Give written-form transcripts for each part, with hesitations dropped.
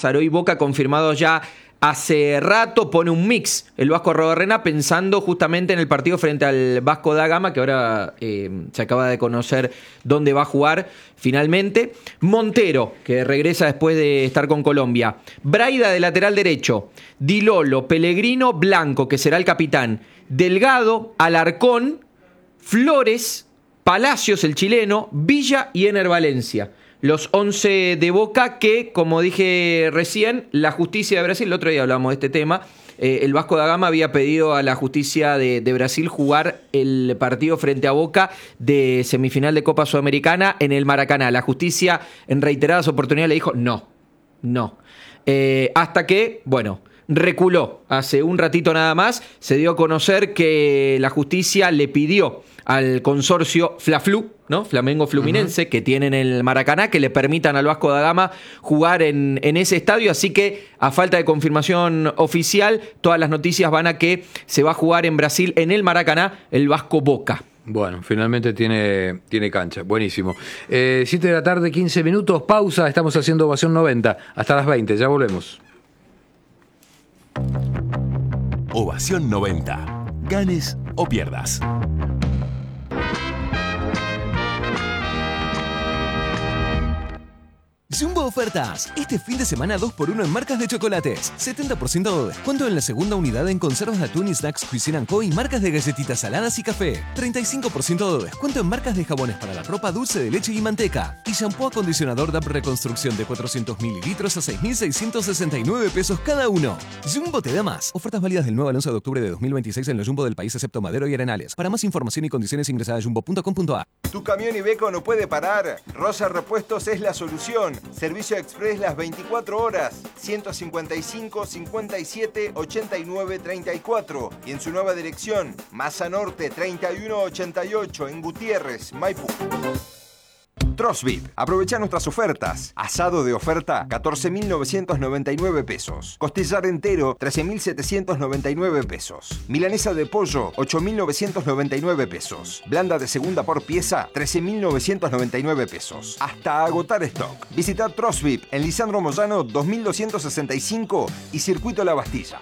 Lázaro y Boca confirmados ya hace rato. Pone un mix el Vasco Arruabarrena pensando justamente en el partido frente al Vasco da Gama, que ahora se acaba de conocer dónde va a jugar finalmente. Montero, que regresa después de estar con Colombia. Braida de lateral derecho. Di Lolo, Pellegrino, Blanco, que será el capitán. Delgado, Alarcón, Flores, Palacios, el chileno, Villa y Ener Valencia. Los 11 de Boca que, como dije recién, la justicia de Brasil, el otro día hablamos de este tema, el Vasco da Gama había pedido a la justicia de Brasil jugar el partido frente a Boca de semifinal de Copa Sudamericana en el Maracaná. La justicia en reiteradas oportunidades le dijo no. Hasta que, bueno, reculó. Hace un ratito nada más se dio a conocer que la justicia le pidió al consorcio Fla-Flu, ¿no? Flamengo Fluminense, que tienen el Maracaná, que le permitan al Vasco da Gama jugar en ese estadio. Así que, a falta de confirmación oficial, todas las noticias van a que se va a jugar en Brasil, en el Maracaná, el Vasco Boca. Bueno, finalmente tiene cancha. Buenísimo. 7 de la tarde, 15 minutos. Pausa. Estamos haciendo Ovación 90. Hasta las 20. Ya volvemos. Ovación 90. Ganes o pierdas. Jumbo Ofertas. Este fin de semana 2x1 en marcas de chocolates. 70% de descuento en la segunda unidad en conservas de atún y snacks Cuisine & Co. y marcas de galletitas saladas y café. 35% de descuento en marcas de jabones para la ropa, dulce de leche y manteca. Y shampoo acondicionador DAP Reconstrucción de 400 mililitros a 6.669 pesos cada uno. Jumbo te da más. Ofertas válidas del 9 al 11 de octubre de 2026 en los Jumbo del país excepto Madero y Arenales. Para más información y condiciones ingresa a jumbo.com.ar. Tu camión Iveco no puede parar. Rosa Repuestos es la solución. Servicio express las 24 horas. 155 57 89 34. Y en su nueva dirección, Masa Norte 3188 en Gutiérrez, Maipú. Trosvit. Aprovecha nuestras ofertas. Asado de oferta, 14.999 pesos. Costillar entero, 13.799 pesos. Milanesa de pollo, 8.999 pesos. Blanda de segunda por pieza, 13.999 pesos. Hasta agotar stock. Visita Trosvit en Lisandro Moyano 2265 y Circuito La Bastilla.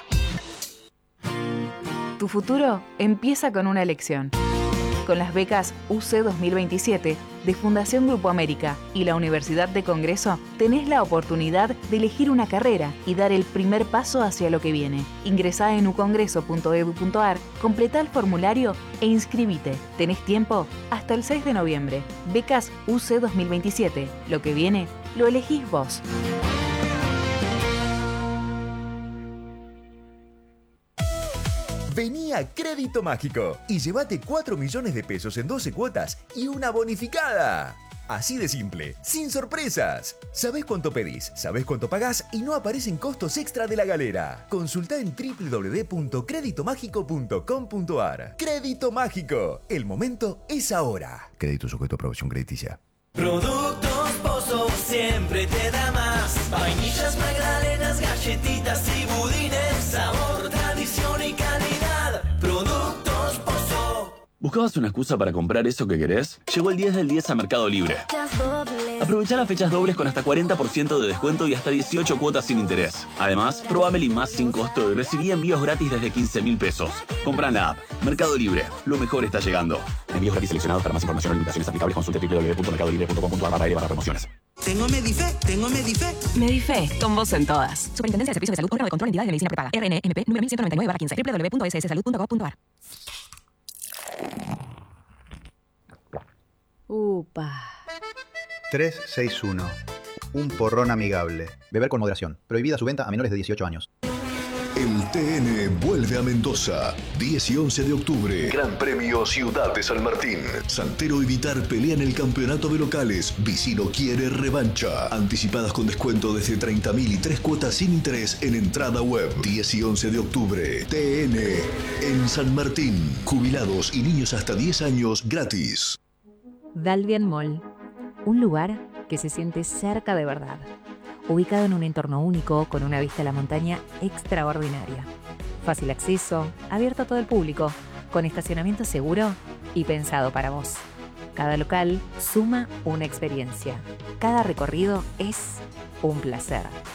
Tu futuro empieza con una elección. Con las becas UC 2027 de Fundación Grupo América y la Universidad de Congreso, tenés la oportunidad de elegir una carrera y dar el primer paso hacia lo que viene. Ingresá en ucongreso.edu.ar, completá el formulario e inscribite. Tenés tiempo hasta el 6 de noviembre. Becas UC 2027. Lo que viene, lo elegís vos. Vení a Crédito Mágico y llévate 4 millones de pesos en 12 cuotas y una bonificada. Así de simple, sin sorpresas. Sabés cuánto pedís, sabés cuánto pagás y no aparecen costos extra de la galera. Consultá en www.creditomágico.com.ar. Crédito Mágico. El momento es ahora. Crédito sujeto a aprobación crediticia. Productos Pozo siempre te da más. Vainillas, magdalenas, galletitas y budines. Sabor, tradición y calidad. Productos Pozo. ¿Buscabas una excusa para comprar eso que querés? Llegó el 10 del 10 a Mercado Libre. Aprovecha las fechas dobles con hasta 40% de descuento y hasta 18 cuotas sin interés. Además, probá Meli Más sin costo y recibí envíos gratis desde 15.000 pesos. Compra en la app. Mercado Libre. Lo mejor está llegando. Envíos gratis seleccionados. Para más información o limitaciones aplicables consulte www.mercadolibre.com.ar/promociones. Tengo Medife. Medife, con vos en todas. Superintendencia de Servicios de Salud, órgano de control de entidades de medicina prepaga. RNMP número 1199/15. www.sssalud.gov.ar. Upa. 361. Un porrón amigable. Beber con moderación. Prohibida su venta a menores de 18 años. El TN vuelve a Mendoza, 10 y 11 de octubre. Gran Premio Ciudad de San Martín. Santero y Vitar pelean el campeonato de locales. Vicino quiere revancha. Anticipadas con descuento desde 30.000 y 3 cuotas sin interés en entrada web. 10 y 11 de octubre. TN en San Martín. Jubilados y niños hasta 10 años gratis. Dalvian Mall. Un lugar que se siente cerca de verdad. Ubicado en un entorno único, con una vista a la montaña extraordinaria. Fácil acceso, abierto a todo el público, con estacionamiento seguro y pensado para vos. Cada local suma una experiencia. Cada recorrido es un placer.